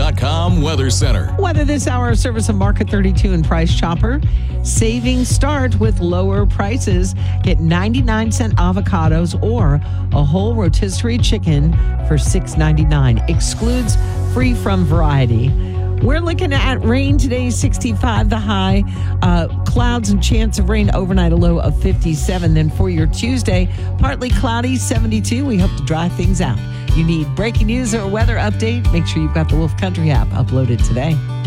WolfCountry.com Weather Center. Weather this hour, service of Market 32 and Price Chopper. Savings start with lower prices. Get 99-cent avocados or a whole rotisserie chicken for $6.99. Excludes free from variety. We're looking at rain today, 65 the high. Clouds and chance of rain overnight, a low of 57. Then for your Tuesday, partly cloudy, 72. We hope to dry things out. You need breaking news or weather update? Make sure you've got the Wolf Country app uploaded today.